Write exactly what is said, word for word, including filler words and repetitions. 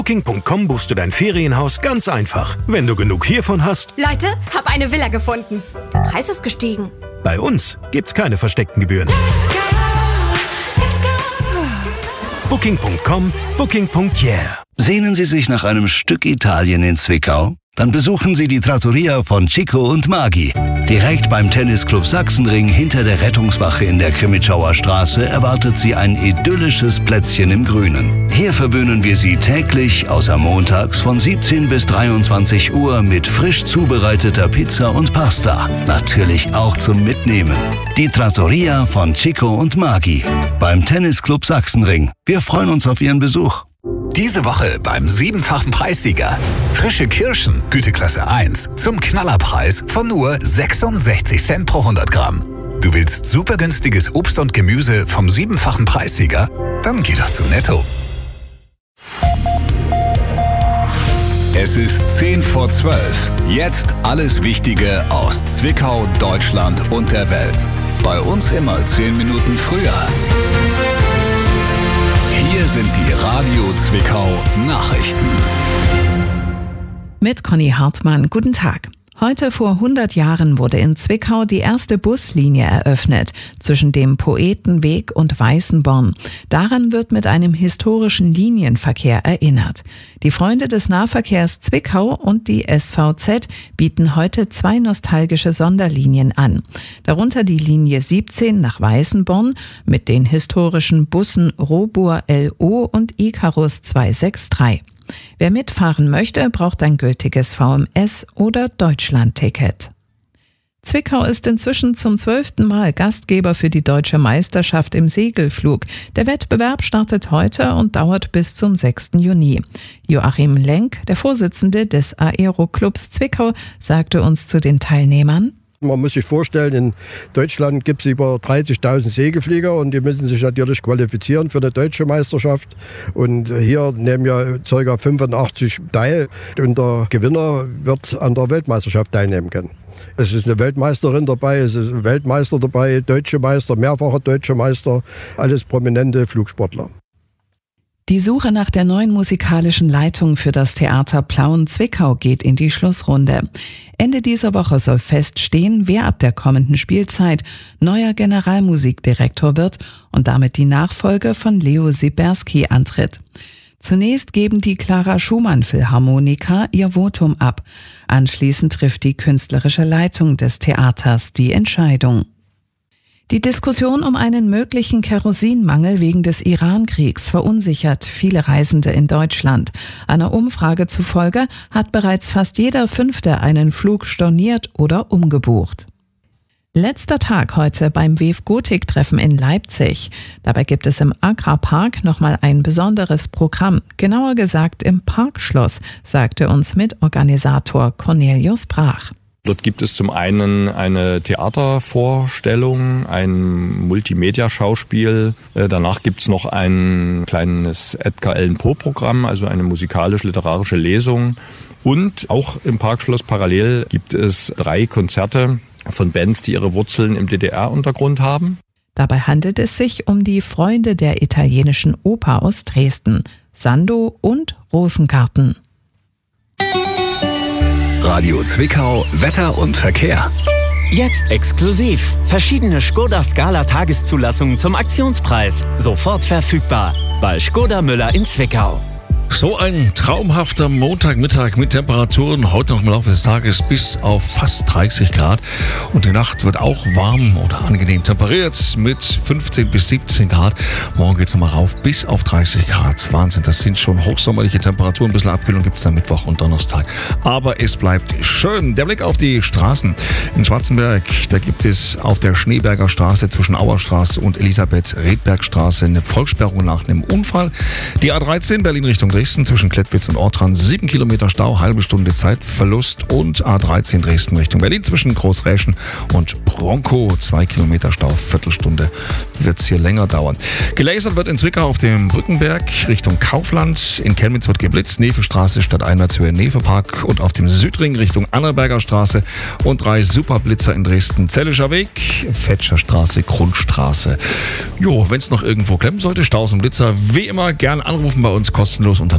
Booking Punkt com buchst du dein Ferienhaus ganz einfach. Wenn du genug hiervon hast... Leute, hab eine Villa gefunden. Der Preis ist gestiegen. Bei uns gibt's keine versteckten Gebühren. Let's go, let's go. Booking Punkt com, Booking Punkt Yeah. Sehnen Sie sich nach einem Stück Italien in Zwickau? Dann besuchen Sie die Trattoria von Chico und Maghi. Direkt beim Tennisclub Sachsenring hinter der Rettungswache in der Krimitschauer Straße erwartet Sie ein idyllisches Plätzchen im Grünen. Hier verwöhnen wir Sie täglich, außer montags, von siebzehn bis dreiundzwanzig Uhr mit frisch zubereiteter Pizza und Pasta. Natürlich auch zum Mitnehmen. Die Trattoria von Chico und Maghi beim Tennisclub Sachsenring. Wir freuen uns auf Ihren Besuch. Diese Woche beim siebenfachen Preissieger. Frische Kirschen, Güteklasse eins, zum Knallerpreis von nur sechsundsechzig Cent pro hundert Gramm. Du willst super günstiges Obst und Gemüse vom siebenfachen Preissieger? Dann geh doch zu Netto. Es ist zehn vor zwölf. Jetzt alles Wichtige aus Zwickau, Deutschland und der Welt. Bei uns immer zehn Minuten früher. Hier sind die Radio Zwickau Nachrichten. Mit Conny Hartmann. Guten Tag. Heute vor hundert Jahren wurde in Zwickau die erste Buslinie eröffnet, zwischen dem Poetenweg und Weißenborn. Daran wird mit einem historischen Linienverkehr erinnert. Die Freunde des Nahverkehrs Zwickau und die S V Z bieten heute zwei nostalgische Sonderlinien an. Darunter die Linie siebzehn nach Weißenborn mit den historischen Bussen Robur L O und Icarus zweihundertdreiundsechzig. Wer mitfahren möchte, braucht ein gültiges V M S- oder Deutschland-Ticket. Zwickau ist inzwischen zum zwölften Mal Gastgeber für die Deutsche Meisterschaft im Segelflug. Der Wettbewerb startet heute und dauert bis zum sechsten Juni. Joachim Lenk, der Vorsitzende des Aeroclubs Zwickau, sagte uns zu den Teilnehmern: Man muss sich vorstellen, in Deutschland gibt es über dreißigtausend Segelflieger und die müssen sich natürlich qualifizieren für die deutsche Meisterschaft. Und hier nehmen ja ca. fünfundachtzig teil und der Gewinner wird an der Weltmeisterschaft teilnehmen können. Es ist eine Weltmeisterin dabei, es ist ein Weltmeister dabei, deutsche Meister, mehrfache deutsche Meister, alles prominente Flugsportler. Die Suche nach der neuen musikalischen Leitung für das Theater Plauen-Zwickau geht in die Schlussrunde. Ende dieser Woche soll feststehen, wer ab der kommenden Spielzeit neuer Generalmusikdirektor wird und damit die Nachfolge von Leo Siberski antritt. Zunächst geben die Clara Schumann Philharmoniker ihr Votum ab. Anschließend trifft die künstlerische Leitung des Theaters die Entscheidung. Die Diskussion um einen möglichen Kerosinmangel wegen des Iran-Kriegs verunsichert viele Reisende in Deutschland. Einer Umfrage zufolge hat bereits fast jeder Fünfte einen Flug storniert oder umgebucht. Letzter Tag heute beim W E F Gotik-Treffen in Leipzig. Dabei gibt es im Agrarpark nochmal ein besonderes Programm, genauer gesagt im Parkschloss, sagte uns Mitorganisator Cornelius Brach. Dort gibt es zum einen eine Theatervorstellung, ein Multimedia-Schauspiel. Danach gibt es noch ein kleines Edgar Allan Poe-Programm, also eine musikalisch-literarische Lesung. Und auch im Parkschloss parallel gibt es drei Konzerte von Bands, die ihre Wurzeln im D D R-Untergrund haben. Dabei handelt es sich um die Freunde der italienischen Oper aus Dresden, Sando und Rosengarten. Radio Zwickau, Wetter und Verkehr. Jetzt exklusiv. Verschiedene Škoda Scala Tageszulassungen zum Aktionspreis. Sofort verfügbar. Bei Škoda Müller in Zwickau. So ein traumhafter Montagmittag mit Temperaturen heute noch im Laufe des Tages bis auf fast dreißig Grad. Und die Nacht wird auch warm oder angenehm temperiert mit fünfzehn bis siebzehn Grad. Morgen geht es nochmal rauf bis auf dreißig Grad. Wahnsinn, das sind schon hochsommerliche Temperaturen. Ein bisschen Abkühlung gibt es dann Mittwoch und Donnerstag. Aber es bleibt schön. Der Blick auf die Straßen. In Schwarzenberg, da gibt es auf der Schneeberger Straße zwischen Auerstraße und Elisabeth-Redberg-Straße eine Vollsperrung nach einem Unfall. Die A dreizehn Berlin Richtung Dresden zwischen Klettwitz und Ortran, sieben Kilometer Stau, halbe Stunde Zeitverlust. Und A dreizehn Dresden Richtung Berlin zwischen Großräschen und Bronkow, zwei Kilometer Stau, Viertelstunde wird es hier länger dauern. Gelasert wird in Zwickau auf dem Brückenberg Richtung Kaufland. In Chemnitz wird geblitzt, Nevestraße statt Einwärtshöhe Nevepark und auf dem Südring Richtung Annaberger Straße und drei Superblitzer in Dresden, Zellischer Weg, Fetscher Straße, Grundstraße. Jo, wenn es noch irgendwo klemmen sollte, Staus und Blitzer, wie immer gern anrufen bei uns, kostenlos unter